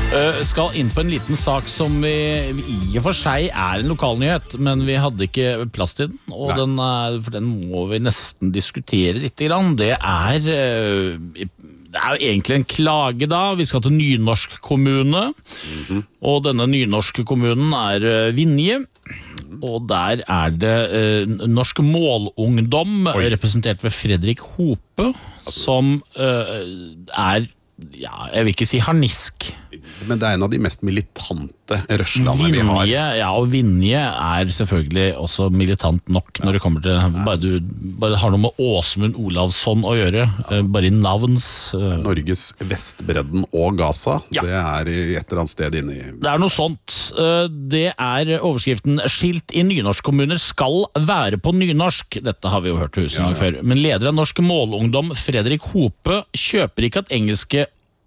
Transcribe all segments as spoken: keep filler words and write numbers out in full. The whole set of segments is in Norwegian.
Uh, skal inn på en liten sak som vi, vi i og for seg er en lokalnyhet, men vi hadde ikke plass til den, og den er, for den må vi nesten diskutere litt grann. Det er, uh, det er jo egentlig en klage da. Vi skal til Nynorsk kommune, mm-hmm. og denne nynorske kommunen er uh, Vinje, og der er det uh, Norsk Målungdom, Oi. representert ved Fredrik Hope, som uh, er, ja, jeg vil ikke si harnisk. Men det er en av de mest militante rørslene vi har. Ja, og Vinje er selvfølgelig også militant nok når det kommer til, bare du bare har noe med Åsmund Olavsson å gjøre, ja. bare i navns. Norges Vestbredden og Gaza, ja. det er i et eller annet sted inne i. Det er noe sånt. Det er overskriften «Skilt i nynorskkommuner skal være på nynorsk». Dette har vi jo hørt tusen ganger ja, ja. før. Men leder av Norsk Målungdom, Fredrik Hope, kjøper ikke at engelske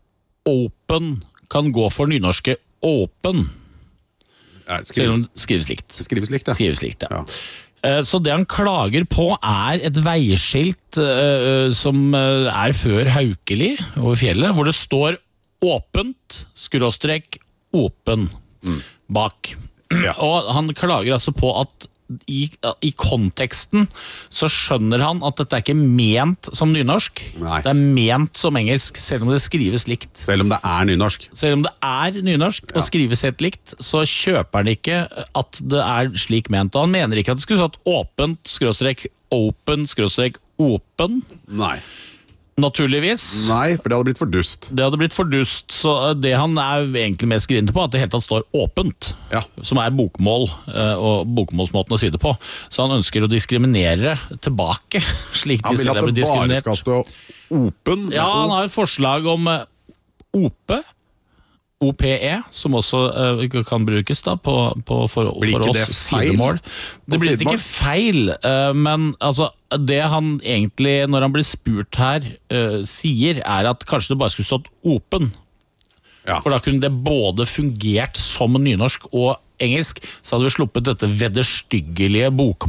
open kan gå for nynorske åpen. Ja, skrives, skrives likt. Skrives likt, ja. Skrives likt, ja. ja. Så det han klager på er et veiskilt uh, som er før Haukeli over fjellet, hvor det står åpent, skråstrek, åpen mm. bak. Ja. Og han klager altså på at I, i konteksten så skjønner han at dette er ikke ment som nynorsk. Nei. Det er ment som engelsk, selv om det skrives likt. Selv om det er nynorsk. Selv om det er nynorsk ja. og skrives helt likt, så kjøper han ikke at det er slik ment. Og han mener ikke at det skulle stått åpent, skråstrek, open, skråstrek, åpen. Nei. Naturligvis. Nei, for det hadde blitt for dust. Det hadde blitt for dust, så det han er egentlig mest grinte på, at det helt tatt står åpent, ja. som er bokmål, og bokmålsmåten å si det på. Så han ønsker å diskriminere tilbake, slik de selv er blitt diskriminert. Han vil at det bare skal stå open? Ja, han har et forslag om ope, O P E, som også uh, kan brukes da på, på for, for oss sidemål. Det blir ikke feil, uh, men altså, det han egentlig, når han blir spurt her, uh, sier er at kanskje det bare skulle stått open. Ja. For da kunne det både fungert som nynorsk og engelsk, så hadde vi sluppet dette vederstyggelige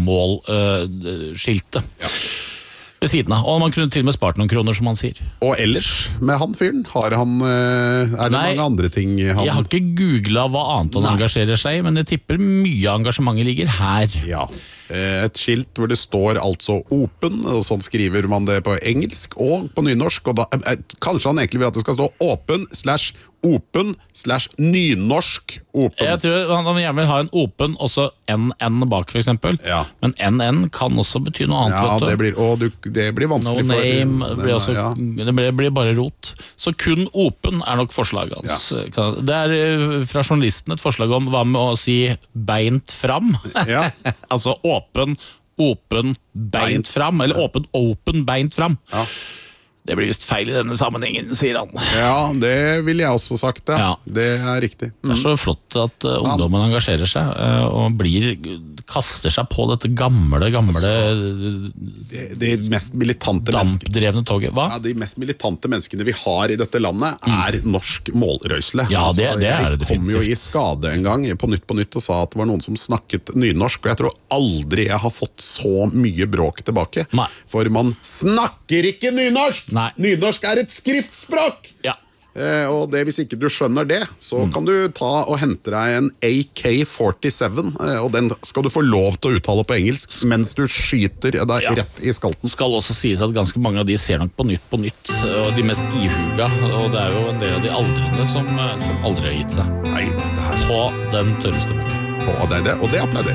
bokmål-skiltet. Uh, ja. Ved siden av, og man kunne til og med spart noen kroner, som han sier. Og ellers, med han fyren, har han, er det Nei, mange andre ting han... Jeg har ikke googlet hva annet han Nei. engasjerer seg i, men jeg tipper mye engasjementet ligger her. Ja, et skilt hvor det står altså open, og sånn skriver man det på engelsk og på nynorsk, og da, kanskje han egentlig vil at det skal stå open slash open slash nynorsk open. Jeg tror han, han gjerne vil ha en open, også N N bak for eksempel. Ja. Men N N kan også bety noe annet. Ja, det blir, og du, det blir vanskelig no name, for... Det blir, også, ja. det blir, blir bare rot. Så kun open er nok forslaget hans. Ja. Det er fra journalisten et forslag om hva med å si beint fram. Ja. altså åpen, åpen, beint, beint fram, eller åpen, open, beint fram. Ja. Det blir vist feil i denne sammenhengen, sier han. Ja, det vil jeg også sagt, ja. ja. Det er riktig. Mm. Det er så flott at uh, ungdommen engasjerer seg, uh, og blir, kaster seg på dette gamle, gamle... Altså, det, det mest militante dampdrevne toget. Hva? Ja, de mest militante menneskene vi har i dette landet er mm. norsk målrøysle. Ja, det, det er det definitivt. Jeg kom jo i skade en gang, på nytt på nytt, og sa at det var noen som snakket nynorsk, og jeg tror aldri jeg har fått så mye bråk tilbake. Nei. For man snakker ikke nynorsk! Nei. Nynorsk er et skriftspråk! Ja. Eh, og det, hvis ikke du skjønner det, så mm. kan du ta og hente deg en A K førtisju, eh, og den skal du få lov til å uttale på engelsk mens du skyter deg ja. rett i skalten. Skal også sies at ganske mange av de ser nok på nytt på nytt, og de mest ihuga, og det er jo en del av de aldrende som, som aldri har gitt seg. Nei, det her. På den tørreste måten. Og det er det, og det applauderer.